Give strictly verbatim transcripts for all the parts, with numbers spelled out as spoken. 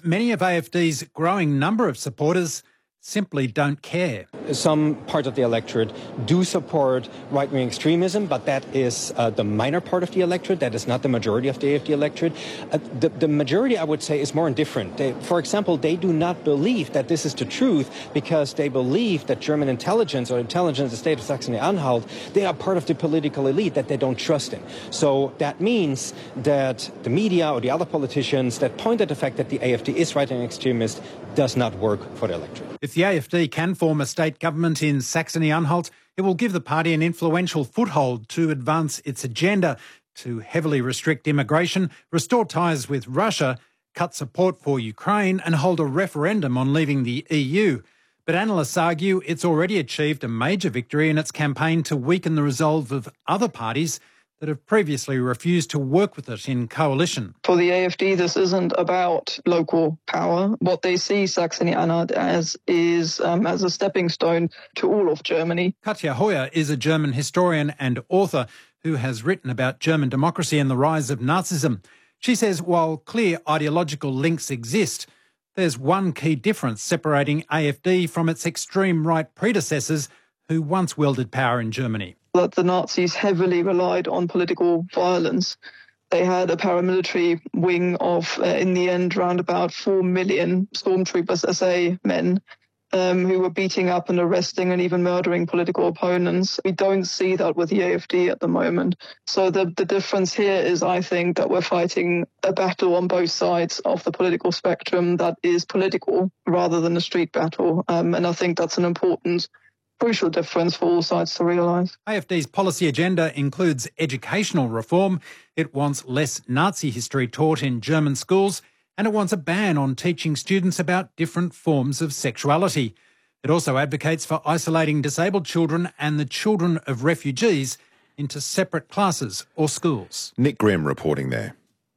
many of A F D's growing number of supporters simply don't care. Some parts of the electorate do support right-wing extremism, but that is uh, the minor part of the electorate. That is not the majority of the A F D electorate. Uh, the, the majority, I would say, is more indifferent. They, for example, they do not believe that this is the truth because they believe that German intelligence or intelligence of the state of Saxony-Anhalt, they are part of the political elite that they don't trust in. So that means that the media or the other politicians that point at the fact that the A F D is right-wing extremist does not work for the electorate. If the A F D can form a state government in Saxony-Anhalt, it will give the party an influential foothold to advance its agenda to heavily restrict immigration, restore ties with Russia, cut support for Ukraine and hold a referendum on leaving the E U. But analysts argue it's already achieved a major victory in its campaign to weaken the resolve of other parties that have previously refused to work with it in coalition. For the A F D, this isn't about local power. What they see Saxony-Anhalt as is um, as a stepping stone to all of Germany. Katja Heuer is a German historian and author who has written about German democracy and the rise of Nazism. She says while clear ideological links exist, there's one key difference separating A F D from its extreme right predecessors who once wielded power in Germany. That the Nazis heavily relied on political violence. They had a paramilitary wing of, uh, in the end, around about four million stormtroopers, S A men, um, who were beating up and arresting and even murdering political opponents. We don't see that with the A F D at the moment. So the, the difference here is, I think, that we're fighting a battle on both sides of the political spectrum that is political rather than a street battle. Um, and I think that's an important crucial difference for all sides to realise. A F D's policy agenda includes educational reform. It wants less Nazi history taught in German schools, and it wants a ban on teaching students about different forms of sexuality. It also advocates for isolating disabled children and the children of refugees into separate classes or schools. Nick Grimm reporting there.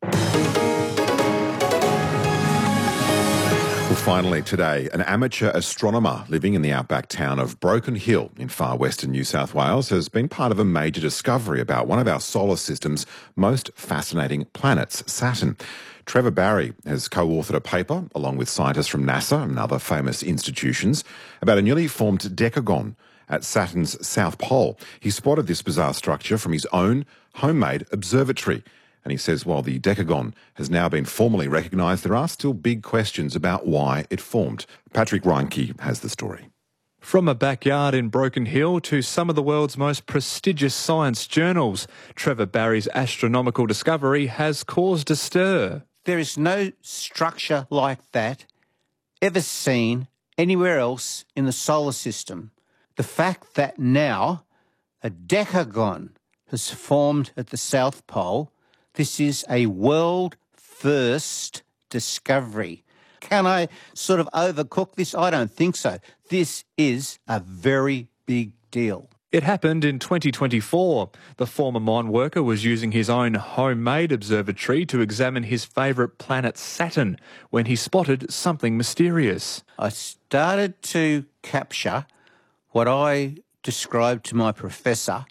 Well, finally today, an amateur astronomer living in the outback town of Broken Hill in far western New South Wales has been part of a major discovery about one of our solar system's most fascinating planets, Saturn. Trevor Barry has co-authored a paper, along with scientists from NASA and other famous institutions, about a newly formed decagon at Saturn's south pole. He spotted this bizarre structure from his own homemade observatory. And he says while the decagon has now been formally recognised, there are still big questions about why it formed. Patrick Reinke has the story. From a backyard in Broken Hill to some of the world's most prestigious science journals, Trevor Barry's astronomical discovery has caused a stir. There is no structure like that ever seen anywhere else in the solar system. The fact that now a decagon has formed at the South Pole, this is a world first discovery. Can I sort of overcook this? I don't think so. This is a very big deal. It happened in twenty twenty-four. The former mine worker was using his own homemade observatory to examine his favourite planet Saturn when he spotted something mysterious. I started to capture what I described to my professor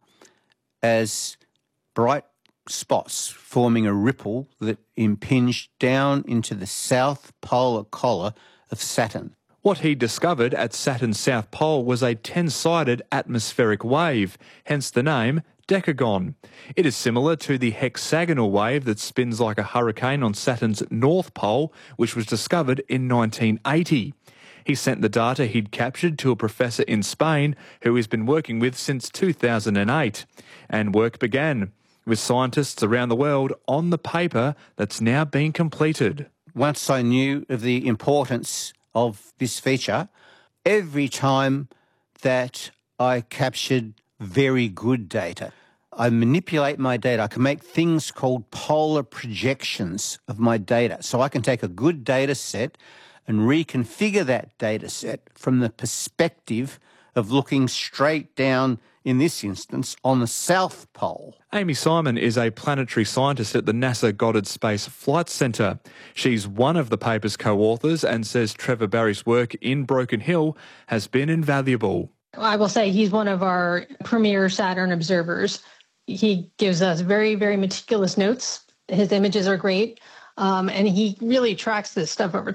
as bright spots forming a ripple that impinged down into the south polar collar of Saturn. What he discovered at Saturn's south pole was a ten-sided atmospheric wave, hence the name decagon. It is similar to the hexagonal wave that spins like a hurricane on Saturn's north pole, which was discovered in nineteen eighty. He sent the data he'd captured to a professor in Spain who he's been working with since two thousand eight, and work began with scientists around the world on the paper that's now been completed. Once I knew of the importance of this feature, every time that I captured very good data, I manipulate my data. I can make things called polar projections of my data. So I can take a good data set and reconfigure that data set from the perspective of looking straight down, in this instance, on the South Pole. Amy Simon is a planetary scientist at the NASA Goddard Space Flight Centre. She's one of the paper's co-authors and says Trevor Barry's work in Broken Hill has been invaluable. I will say he's one of our premier Saturn observers. He gives us very, very meticulous notes. His images are great, um, and he really tracks this stuff over time.